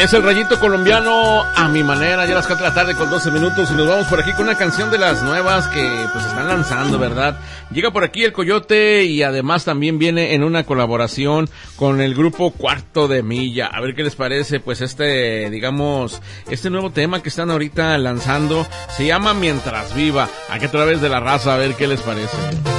Es el Rayito Colombiano a mi manera, ya las 4 de la tarde con 12 minutos y nos vamos por aquí con una canción de las nuevas que pues están lanzando, ¿verdad? Llega por aquí el Coyote y además también viene en una colaboración con el grupo Cuarto de Milla. A ver qué les parece, pues este nuevo tema que están ahorita lanzando se llama Mientras Viva. Aquí a través de la raza, a ver qué les parece.